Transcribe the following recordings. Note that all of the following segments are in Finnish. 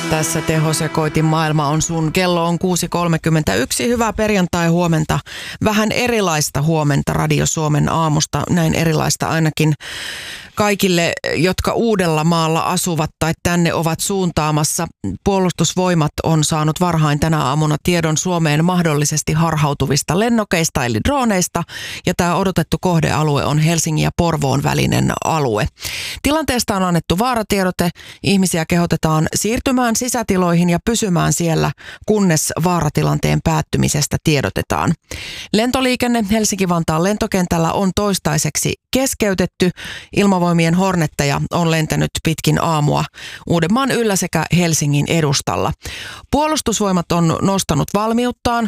Tässä Tehosekoitin maailma on sun. Kello on 6.31. Hyvää perjantai-huomenta. Vähän erilaista huomenta Radio Suomen aamusta. Näin erilaista ainakin kaikille, jotka Uudellamaalla asuvat tai tänne ovat suuntaamassa. Puolustusvoimat on saanut varhain tänä aamuna tiedon Suomeen mahdollisesti harhautuvista lennokeista eli droneista. Ja tämä odotettu kohdealue on Helsingin ja Porvoon välinen alue. Tilanteesta on annettu vaaratiedote. Ihmisiä kehotetaan siirtymään sisätiloihin ja pysymään siellä, kunnes vaaratilanteen päättymisestä tiedotetaan. Lentoliikenne Helsinki-Vantaan lentokentällä on toistaiseksi keskeytetty. Ilmavoimien Hornetteja on lentänyt pitkin aamua Uudenmaan yllä sekä Helsingin edustalla. Puolustusvoimat on nostanut valmiuttaan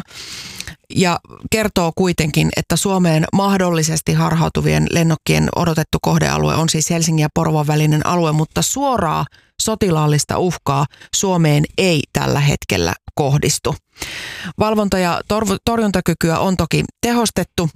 ja kertoo kuitenkin, että Suomeen mahdollisesti harhautuvien lennokkien odotettu kohdealue on siis Helsingin ja Porvoon välinen alue, mutta suoraa sotilaallista uhkaa Suomeen ei tällä hetkellä kohdistu. Valvonta- ja torjuntakykyä on toki tehostettu.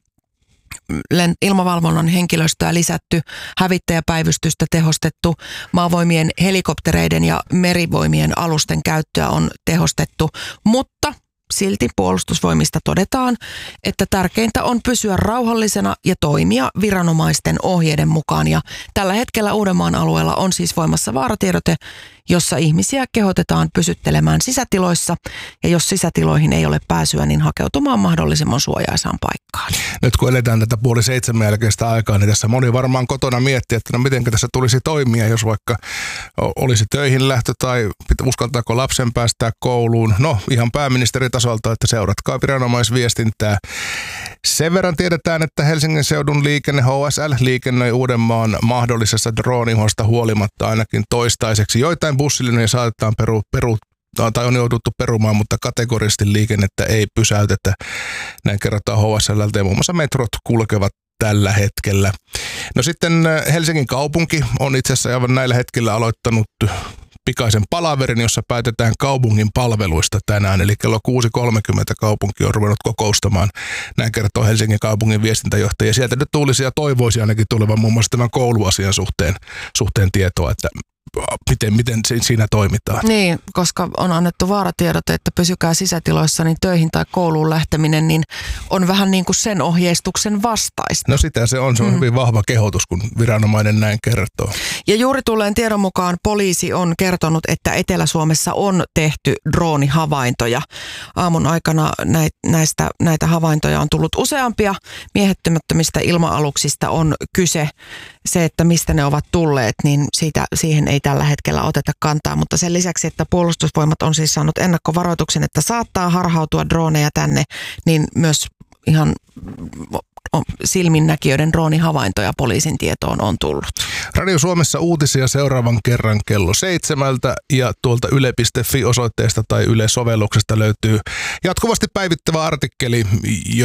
Ilmavalvonnan henkilöstöä lisätty, hävittäjäpäivystystä tehostettu, maavoimien helikoptereiden ja merivoimien alusten käyttöä on tehostettu, mutta silti puolustusvoimista todetaan, että tärkeintä on pysyä rauhallisena ja toimia viranomaisten ohjeiden mukaan. Ja tällä hetkellä Uudenmaan alueella on siis voimassa vaaratiedote, jossa ihmisiä kehotetaan pysyttelemään sisätiloissa. Ja jos sisätiloihin ei ole pääsyä, niin hakeutumaan mahdollisimman suojaisaan paikkaan. Nyt kun eletään tätä 6:30 jälkeistä aikaa, niin tässä moni varmaan kotona miettii, että no miten tässä tulisi toimia, jos vaikka olisi töihin lähtö tai uskaltaako lapsen päästää kouluun. No ihan pääministeritasolta, että seuratkaa viranomaisviestintää. Sen verran tiedetään, että Helsingin seudun liikenne HSL liikennöi Uudenmaan mahdollisesta droonihosta huolimatta ainakin toistaiseksi. Joitain bussilinjoja saatetaan tai on jouduttu perumaan, mutta kategorisesti liikennettä ei pysäytetä. Näin kerrotaan HSL:ltä ja muun muassa metrot kulkevat tällä hetkellä. No sitten Helsingin kaupunki on itse asiassa aivan näillä hetkillä aloittanut pikaisen palaverin, jossa päätetään kaupungin palveluista tänään. Eli kello 6.30 kaupunki on ruvennut kokoustamaan. Näin kertoo Helsingin kaupungin viestintäjohtaja. Sieltä nyt tulisi ja toivoisi ainakin tulevan muun muassa tämän kouluasian suhteen tietoa, että miten siinä toimitaan. Niin, koska on annettu vaaratiedote, että pysykää sisätiloissa, niin töihin tai kouluun lähteminen niin on vähän niin kuin sen ohjeistuksen vastaista. No sitä se on hyvin vahva kehotus, kun viranomainen näin kertoo. Ja juuri tulleen tiedon mukaan poliisi on kertonut, että Etelä-Suomessa on tehty droonihavaintoja. Aamun aikana näitä havaintoja on tullut useampia. Miehittämättömistä ilma-aluksista on kyse. Se, että mistä ne ovat tulleet, niin siihen ei tällä hetkellä oteta kantaa. Mutta sen lisäksi, että puolustusvoimat on siis saanut ennakkovaroituksen, että saattaa harhautua droneja tänne, niin myös ihan silminnäkijöiden droonihavaintoja poliisin tietoon on tullut. Radio Suomessa uutisia seuraavan kerran kello 7 ja tuolta yle.fi-osoitteesta tai Yle-sovelluksesta löytyy jatkuvasti päivittävä artikkeli,